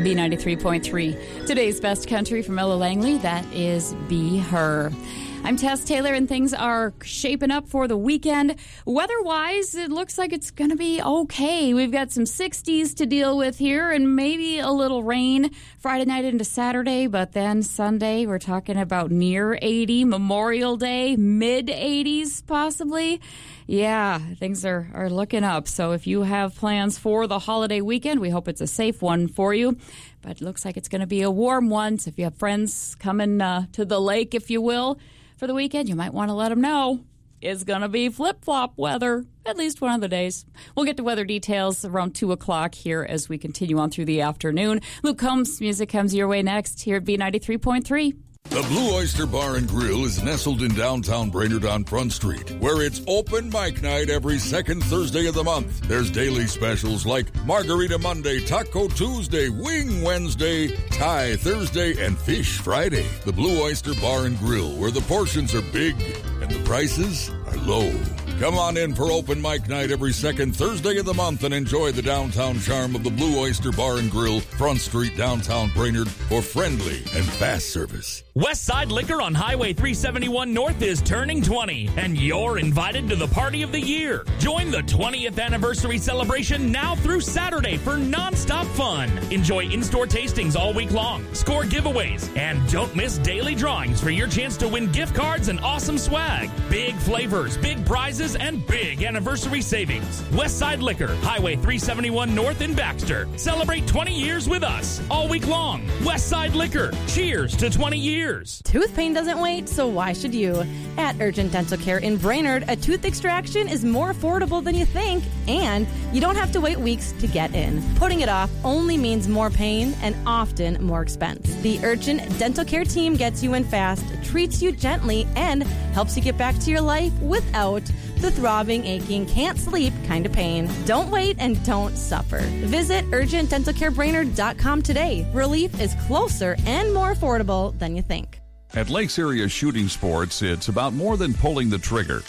B93.3. Today's best country from Ella Langley, that is Be Her. I'm Tess Taylor, and things are shaping up for the weekend. Weather-wise, it looks like it's going to be okay. We've got some 60s to deal with here and maybe a little rain Friday night into Saturday, but then Sunday we're talking about near 80, Memorial Day, mid-80s possibly. Yeah, things are looking up. So if you have plans for the holiday weekend, we hope it's a safe one for you. But it looks like it's going to be a warm one. So if you have friends coming to the lake, if you will, for the weekend, you might want to let them know it's going to be flip-flop weather at least one of the days. We'll get to weather details around 2 o'clock here as we continue on through the afternoon. Luke Combs' music comes your way next here at B93.3. The Blue Oyster Bar and Grill is nestled in downtown Brainerd on Front Street, where it's open mic night every second Thursday of the month. There's daily specials like Margarita Monday, Taco Tuesday, Wing Wednesday, Thai Thursday, and Fish Friday. The Blue Oyster Bar and Grill, where the portions are big and the prices are low. Come on in for open mic night every second Thursday of the month and enjoy the downtown charm of the Blue Oyster Bar and Grill, Front Street, downtown Brainerd, for friendly and fast service. Westside Liquor on Highway 371 North is turning 20, and you're invited to the party of the year. Join the 20th anniversary celebration now through Saturday for nonstop fun. Enjoy in-store tastings all week long, score giveaways, and don't miss daily drawings for your chance to win gift cards and awesome swag. Big flavors, big prizes, and big anniversary savings. Westside Liquor, Highway 371 North in Baxter. Celebrate 20 years with us all week long. Westside Liquor, cheers to 20 years. Tooth pain doesn't wait, so why should you? At Urgent Dental Care in Brainerd, a tooth extraction is more affordable than you think, and you don't have to wait weeks to get in. Putting it off only means more pain and often more expense. The Urgent Dental Care team gets you in fast, treats you gently, and helps you get back to your life without the throbbing, aching, can't sleep kind of pain. Don't wait and don't suffer. Visit UrgentDentalCareBrainerd.com today. Relief is closer and more affordable than you think. At Lakes Area Shooting Sports, it's about more than pulling the trigger.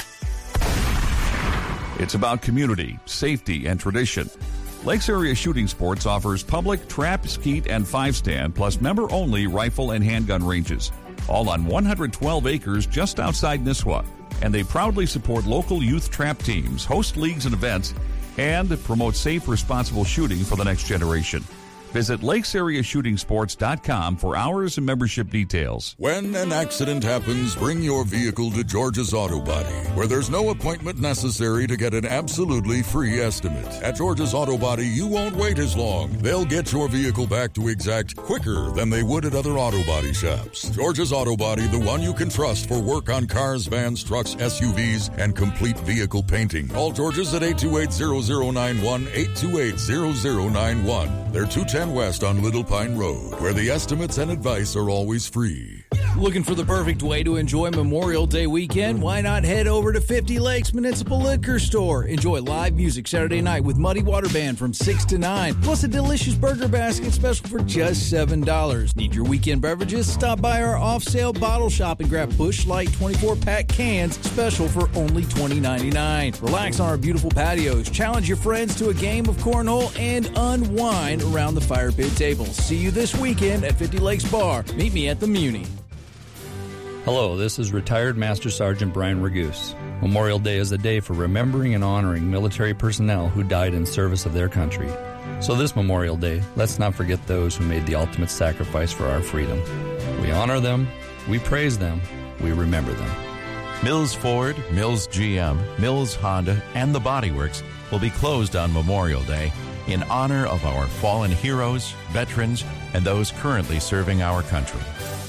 It's about community, safety, and tradition. Lakes Area Shooting Sports offers public trap, skeet, and 5-stand, plus member-only rifle and handgun ranges, all on 112 acres just outside Nisswa. And they proudly support local youth trap teams, host leagues and events, and promote safe, responsible shooting for the next generation. Visit LakesAreaShootingSports.com for hours and membership details. When an accident happens, bring your vehicle to George's Auto Body, where there's no appointment necessary to get an absolutely free estimate. At George's Auto Body, you won't wait as long. They'll get your vehicle back to exact quicker than they would at other auto body shops. George's Auto Body, the one you can trust for work on cars, vans, trucks, SUVs, and complete vehicle painting. Call George's at 828-0091, 828-0091. They're 210 West on Little Pine Road, where the estimates and advice are always free. Looking for the perfect way to enjoy Memorial Day weekend? Why not head over to 50 Lakes Municipal Liquor Store? Enjoy live music Saturday night with Muddy Water Band from 6 to 9, plus a delicious burger basket special for just $7. Need your weekend beverages? Stop by our off-sale bottle shop and grab Busch Light 24-pack cans special for only $20.99. Relax on our beautiful patios, challenge your friends to a game of cornhole, and unwind around the fire pit table. See you this weekend at 50 Lakes Bar. Meet me at the Muni. Hello, this is retired Master Sergeant Brian Ragoose. Memorial Day is a day for remembering and honoring military personnel who died in service of their country. So this Memorial Day, let's not forget those who made the ultimate sacrifice for our freedom. We honor them, we praise them, we remember them. Mills Ford, Mills GM, Mills Honda, and the Body Works will be closed on Memorial Day in honor of our fallen heroes, veterans, and those currently serving our country.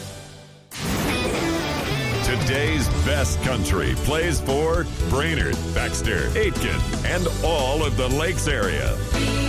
Today's best country plays for Brainerd, Baxter, Aitkin, and all of the Lakes area.